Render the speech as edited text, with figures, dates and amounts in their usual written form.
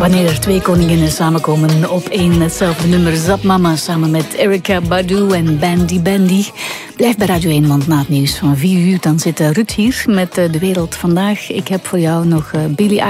Wanneer er twee koninginnen samenkomen op één hetzelfde nummer. Zap Mama samen met Erykah Badu en Bandy Bandy. Blijf bij Radio 1, want na het nieuws van 4 uur... dan zit Ruud hier met De Wereld Vandaag. Ik heb voor jou nog Billie